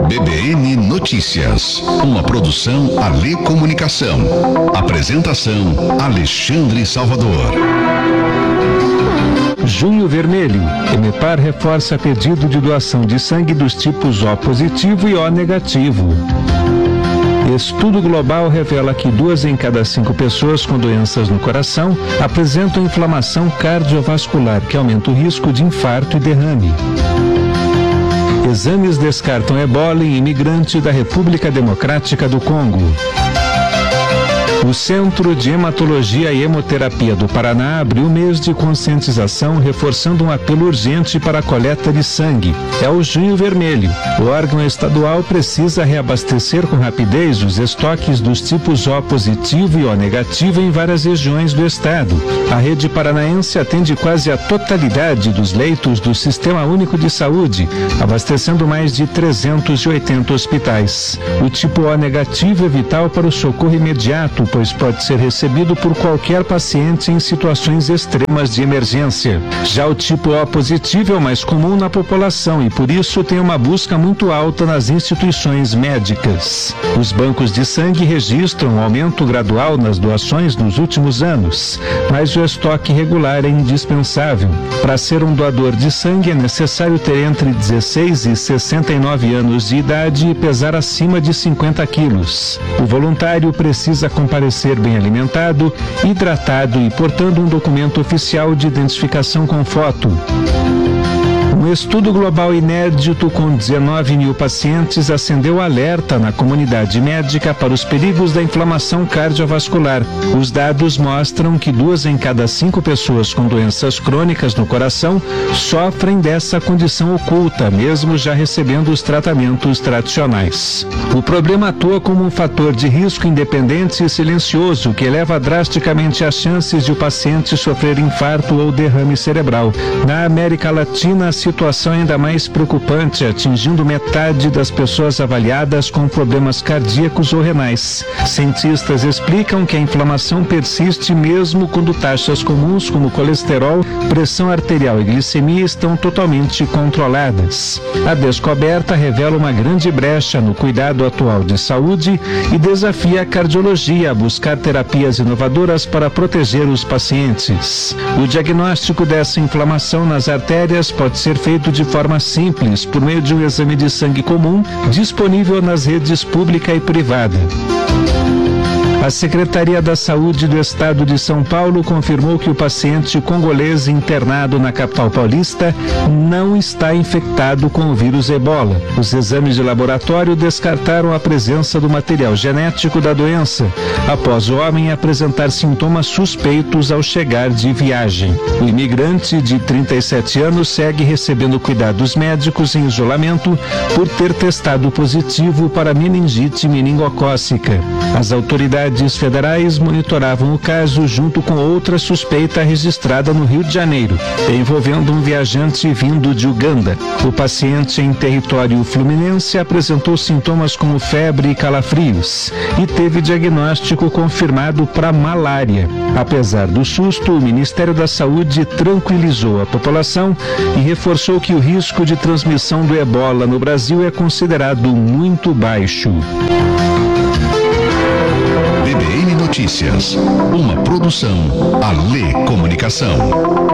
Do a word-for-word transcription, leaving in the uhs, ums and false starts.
B B N Notícias, uma produção Alê Comunicação. Apresentação Alexandre Salvador. Junho Vermelho. Emepar reforça pedido de doação de sangue dos tipos O positivo e O negativo. Estudo global revela que duas em cada cinco pessoas com doenças no coração apresentam inflamação cardiovascular, que aumenta o risco de infarto e derrame. Exames descartam ebola em imigrante da República Democrática do Congo. O Centro de Hematologia e Hemoterapia do Paraná abriu o mês de conscientização, reforçando um apelo urgente para a coleta de sangue. É o Junho Vermelho. O órgão estadual precisa reabastecer com rapidez os estoques dos tipos O positivo e O negativo em várias regiões do estado. A rede paranaense atende quase a totalidade dos leitos do Sistema Único de Saúde, abastecendo mais de trezentos e oitenta hospitais. O tipo O negativo é vital para o socorro imediato, pois pode ser recebido por qualquer paciente em situações extremas de emergência. Já o tipo O positivo é o mais comum na população e por isso tem uma busca muito alta nas instituições médicas. Os bancos de sangue registram um aumento gradual nas doações nos últimos anos, mas o estoque regular é indispensável. Para ser um doador de sangue é necessário ter entre dezesseis e sessenta e nove anos de idade e pesar acima de cinquenta quilos. O voluntário precisa comparecer bem alimentado, hidratado e portando um documento oficial de identificação com foto. Um estudo global inédito com dezenove mil pacientes acendeu alerta na comunidade médica para os perigos da inflamação cardiovascular. Os dados mostram que duas em cada cinco pessoas com doenças crônicas no coração sofrem dessa condição oculta, mesmo já recebendo os tratamentos tradicionais. O problema atua como um fator de risco independente e silencioso que eleva drasticamente as chances de o paciente sofrer infarto ou derrame cerebral. Na América Latina, a situação ainda mais preocupante, atingindo metade das pessoas avaliadas com problemas cardíacos ou renais. Cientistas explicam que a inflamação persiste mesmo quando taxas comuns como colesterol, pressão arterial e glicemia estão totalmente controladas. A descoberta revela uma grande brecha no cuidado atual de saúde e desafia a cardiologia a buscar terapias inovadoras para proteger os pacientes. O diagnóstico dessa inflamação nas artérias pode ser feito de forma simples, por meio de um exame de sangue comum, disponível nas redes pública e privada. A Secretaria da Saúde do Estado de São Paulo confirmou que o paciente congolês internado na capital paulista não está infectado com o vírus ebola. Os exames de laboratório descartaram a presença do material genético da doença, após o homem apresentar sintomas suspeitos ao chegar de viagem. O imigrante de trinta e sete anos segue recebendo cuidados médicos em isolamento por ter testado positivo para meningite meningocócica. As autoridades federais monitoravam o caso junto com outra suspeita registrada no Rio de Janeiro, envolvendo um viajante vindo de Uganda. O paciente em território fluminense apresentou sintomas como febre e calafrios e teve diagnóstico confirmado para malária. Apesar do susto, o Ministério da Saúde tranquilizou a população e reforçou que o risco de transmissão do ebola no Brasil é considerado muito baixo. B B N Notícias, uma produção Alê Comunicação.